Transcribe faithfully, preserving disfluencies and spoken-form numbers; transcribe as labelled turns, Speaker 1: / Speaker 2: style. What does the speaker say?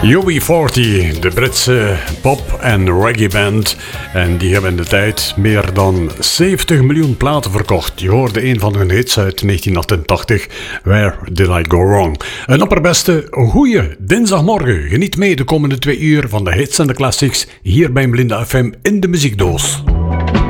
Speaker 1: U B veertig, de Britse pop- en reggae-band. En die hebben in de tijd meer dan zeventig miljoen platen verkocht. Je hoorde een van hun hits uit negentien achtentachtig, Where Did I Go Wrong? Een opperbeste, goeie dinsdagmorgen. Geniet mee de komende twee uur van de hits en de classics hier bij Melinda F M in de muziekdoos.